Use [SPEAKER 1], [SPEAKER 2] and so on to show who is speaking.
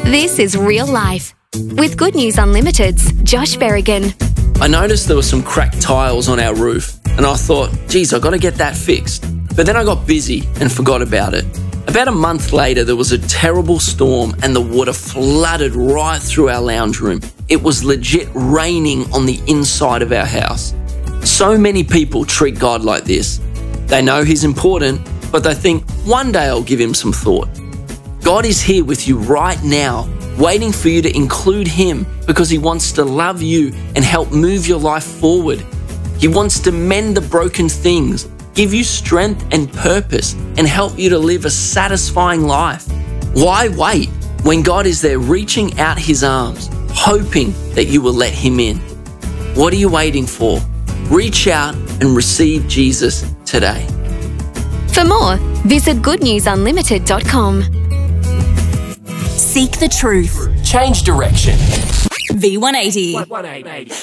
[SPEAKER 1] This is Real Life with Good News Unlimited's Josh Berrigan.
[SPEAKER 2] I noticed there were some cracked tiles on our roof and I thought, geez, I got to get that fixed. But then I got busy and forgot about it. About a month later, there was a terrible storm and the water flooded right through our lounge room. It was legit raining on the inside of our house. So many people treat God like this. They know He's important, but they think, one day I'll give Him some thought. God is here with you right now, waiting for you to include Him because He wants to love you and help move your life forward. He wants to mend the broken things, give you strength and purpose, and help you to live a satisfying life. Why wait when God is there reaching out His arms, hoping that you will let Him in? What are you waiting for? Reach out and receive Jesus today.
[SPEAKER 1] For more, visit goodnewsunlimited.com.
[SPEAKER 3] Seek the truth.
[SPEAKER 4] Change direction.
[SPEAKER 3] V180.